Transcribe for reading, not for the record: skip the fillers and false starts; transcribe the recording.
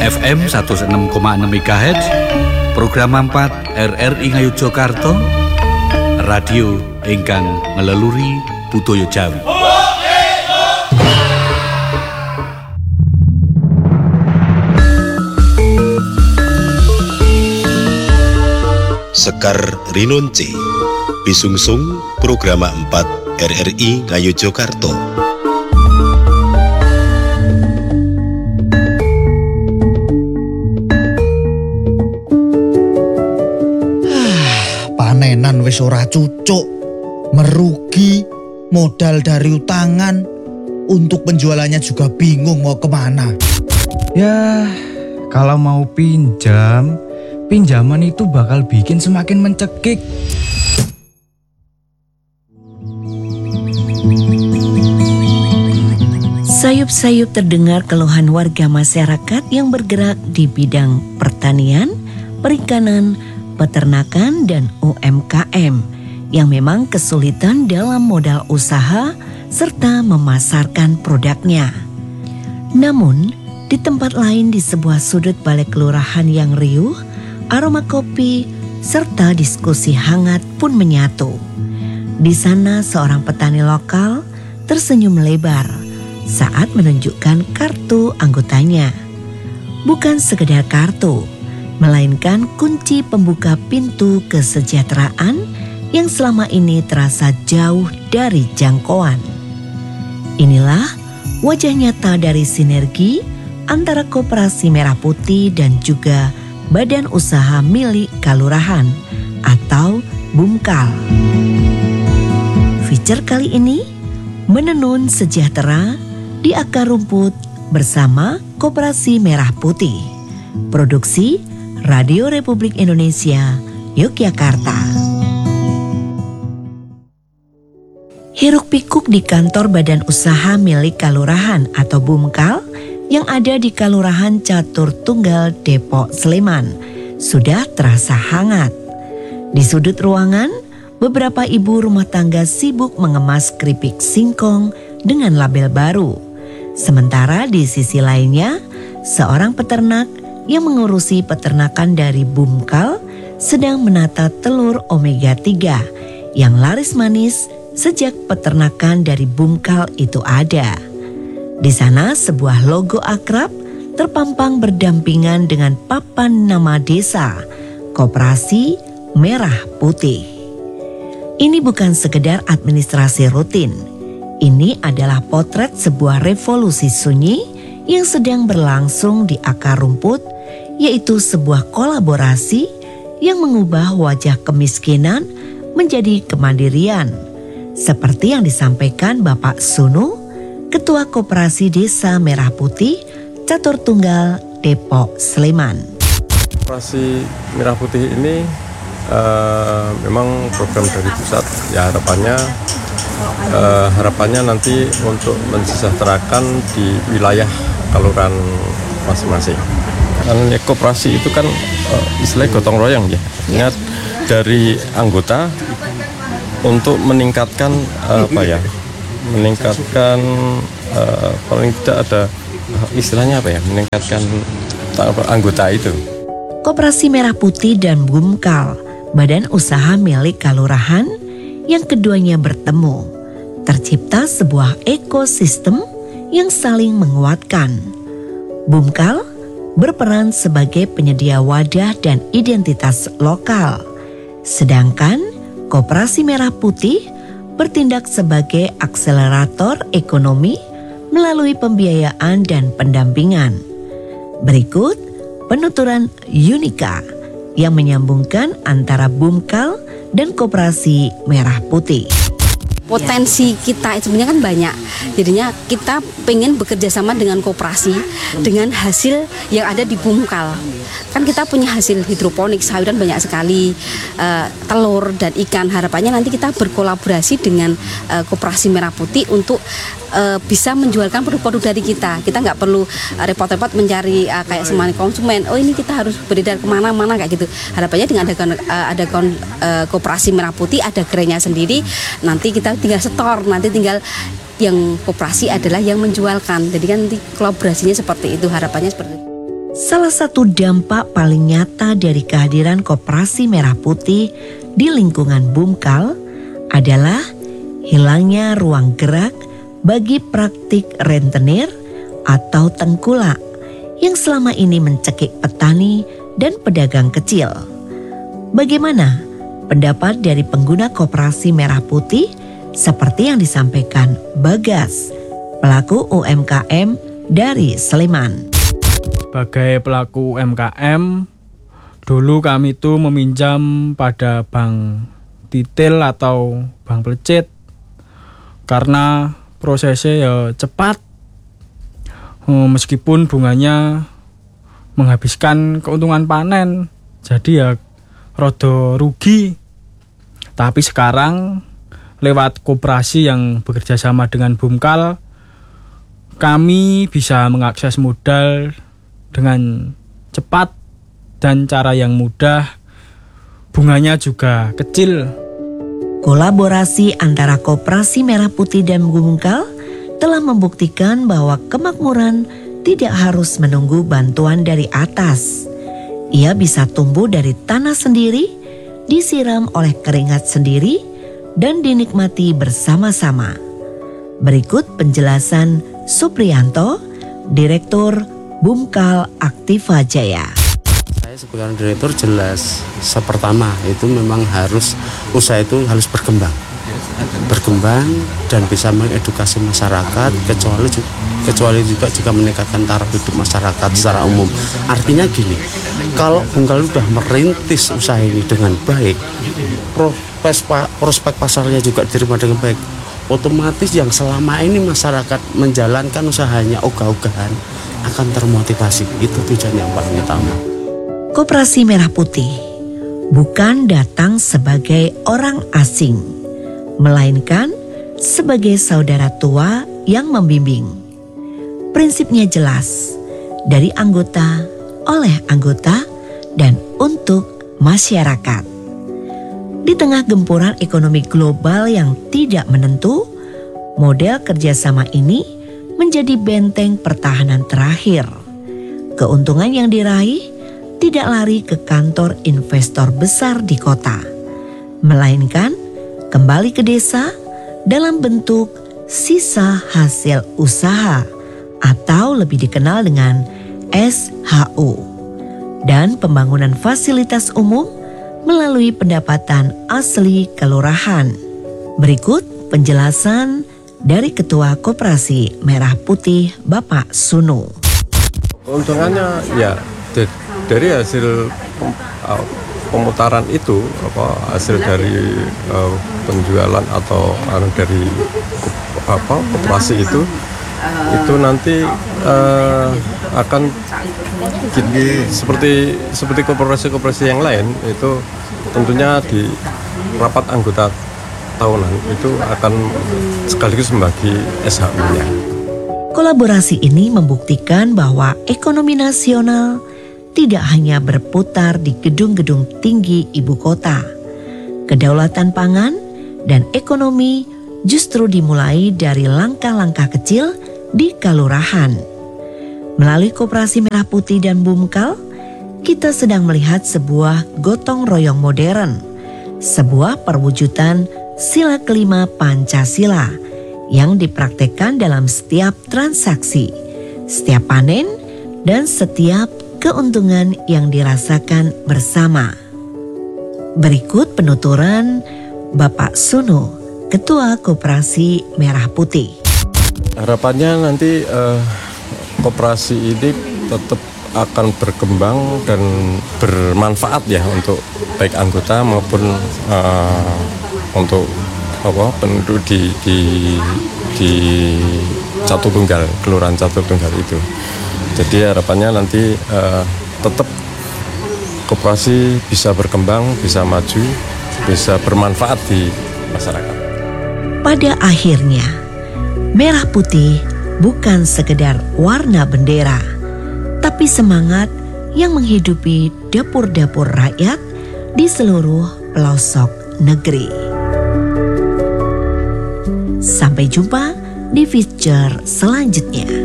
FM 106,6 MHz, program 4 RRI Ngayogyakarta, radio ingkang ngeleluri budaya Jawi. Sekar Rinonce bisungsung program 4 RRI Ngayogyakarta. Panenan wis ora cucuk, merugi, modal dari utangan, untuk penjualannya juga bingung mau kemana. Ya, kalau mau pinjaman itu bakal bikin semakin mencekik. Sayup-sayup terdengar keluhan warga masyarakat yang bergerak di bidang pertanian, perikanan, peternakan, dan UMKM yang memang kesulitan dalam modal usaha serta memasarkan produknya. Namun, di tempat lain di sebuah sudut balai kelurahan yang riuh, aroma kopi serta diskusi hangat pun menyatu. Di sana seorang petani lokal tersenyum lebar saat menunjukkan kartu anggotanya. Bukan sekedar kartu, melainkan kunci pembuka pintu kesejahteraan yang selama ini terasa jauh dari jangkauan. Inilah wajah nyata dari sinergi antara Koperasi Merah Putih dan juga Badan Usaha Milik Kalurahan atau BUMKAL. Feature kali ini menenun sejahtera di akar rumput bersama Koperasi Merah Putih. Produksi Radio Republik Indonesia, Yogyakarta. Hiruk pikuk di kantor Badan Usaha Milik Kalurahan atau BUMKAL yang ada di Kalurahan Catur Tunggal, Depok, Sleman, sudah terasa hangat. Di sudut ruangan, beberapa ibu rumah tangga sibuk mengemas keripik singkong dengan label baru. Sementara di sisi lainnya, seorang peternak yang mengurusi peternakan dari BUMKAL sedang menata telur omega 3 yang laris manis sejak peternakan dari BUMKAL itu ada. Di sana sebuah logo akrab terpampang berdampingan dengan papan nama desa, Koperasi Merah Putih. Ini bukan sekedar administrasi rutin. Ini adalah potret sebuah revolusi sunyi yang sedang berlangsung di akar rumput, yaitu sebuah kolaborasi yang mengubah wajah kemiskinan menjadi kemandirian. Seperti yang disampaikan Bapak Sunu, Ketua Koperasi Desa Merah Putih, Catur Tunggal, Depok, Sleman. Koperasi Merah Putih ini memang program dari pusat. Ya harapannya nanti untuk mensejahterakan di wilayah kelurahan masing-masing. Karena koperasi itu kan istilahnya gotong royong ya. Ingat dari anggota untuk meningkatkan meningkatkan paling tidak ada istilahnya meningkatkan anggota itu. Koperasi Merah Putih dan BUMKAL, Badan Usaha Milik Kalurahan, yang keduanya bertemu, tercipta sebuah ekosistem yang saling menguatkan. BUMKAL berperan sebagai penyedia wadah dan identitas lokal, sedangkan Koperasi Merah Putih bertindak sebagai akselerator ekonomi melalui pembiayaan dan pendampingan. Berikut penuturan Yunika yang menyambungkan antara BUMKAL dan Koperasi Merah Putih. Potensi kita sebenarnya kan banyak, jadinya kita pengen bekerja sama dengan koperasi dengan hasil yang ada di BUMKAL. Kan kita punya hasil hidroponik, sayuran banyak sekali, telur dan ikan. Harapannya nanti kita berkolaborasi dengan Koperasi Merah Putih untuk bisa menjualkan produk-produk dari kita. Kita nggak perlu repot-repot mencari kayak semani konsumen. Oh ini kita harus beredar kemana-mana kayak gitu. Harapannya dengan ada Koperasi Merah Putih, ada gerainya sendiri. Nanti kita tinggal setor, nanti tinggal yang koperasi adalah yang menjualkan. Jadi kan nanti kolaborasinya seperti itu, harapannya seperti itu. Salah satu dampak paling nyata dari kehadiran Koperasi Merah Putih di lingkungan Bumkal adalah hilangnya ruang gerak bagi praktik rentenir atau tengkulak yang selama ini mencekik petani dan pedagang kecil. Bagaimana pendapat dari pengguna Koperasi Merah Putih seperti yang disampaikan Bagas, pelaku UMKM dari Sleman? Sebagai pelaku UMKM, dulu kami itu meminjam pada bank titil atau bank pelecit karena prosesnya ya cepat, meskipun bunganya menghabiskan keuntungan panen, jadi ya rada rugi. Tapi sekarang lewat koperasi yang bekerja sama dengan Bumkal, kami bisa mengakses modal dengan cepat dan cara yang mudah, bunganya juga kecil. Kolaborasi antara Koperasi Merah Putih dan Bumkal telah membuktikan bahwa kemakmuran tidak harus menunggu bantuan dari atas. Ia bisa tumbuh dari tanah sendiri, disiram oleh keringat sendiri, dan dinikmati bersama-sama. Berikut penjelasan Supriyanto, Direktur Bumkal Aktiva Jaya. Saya sebagai direktur jelas, pertama itu memang harus usaha itu harus berkembang dan bisa mengedukasi masyarakat, kecuali juga jika meningkatkan taraf hidup masyarakat secara umum. Artinya gini, kalau Bumkal sudah merintis usaha ini dengan baik, prospek pasarnya juga diterima dengan baik, otomatis yang selama ini masyarakat menjalankan usahanya ogah-ogahan akan termotivasi. Itu tujuan yang paling utama. Koperasi Merah Putih bukan datang sebagai orang asing, melainkan sebagai saudara tua yang membimbing. Prinsipnya jelas, dari anggota, oleh anggota, dan untuk masyarakat. Di tengah gempuran ekonomi global yang tidak menentu, model kerjasama ini menjadi benteng pertahanan terakhir. Keuntungan yang diraih tidak lari ke kantor investor besar di kota, melainkan kembali ke desa dalam bentuk sisa hasil usaha atau lebih dikenal dengan SHU, dan pembangunan fasilitas umum melalui pendapatan asli kelurahan. Berikut penjelasan dari Ketua Koperasi Merah Putih Bapak Sunu. Keuntungannya ya dari hasil pemutaran itu, hasil dari penjualan atau dari koperasi itu nanti akan seperti koperasi-koperasi yang lain, itu tentunya di rapat anggota tahunan itu akan sekaligus membagi SHU-nya. Kolaborasi ini membuktikan bahwa ekonomi nasional tidak hanya berputar di gedung-gedung tinggi ibu kota. Kedaulatan pangan dan ekonomi justru dimulai dari langkah-langkah kecil di kelurahan. Melalui Koperasi Merah Putih dan Bumkal, kita sedang melihat sebuah gotong royong modern, sebuah perwujudan sila kelima Pancasila yang dipraktekkan dalam setiap transaksi, setiap panen, dan setiap keuntungan yang dirasakan bersama. Berikut penuturan Bapak Sunu, Ketua Koperasi Merah Putih. Harapannya nanti koperasi ini tetap akan berkembang dan bermanfaat ya untuk baik anggota maupun untuk penduduk di Catur Tunggal, Kelurahan Catur Tunggal itu. Jadi harapannya nanti tetap koperasi bisa berkembang, bisa maju, bisa bermanfaat di masyarakat. Pada akhirnya, merah putih bukan sekedar warna bendera, tapi semangat yang menghidupi dapur-dapur rakyat di seluruh pelosok negeri. Sampai jumpa di feature selanjutnya.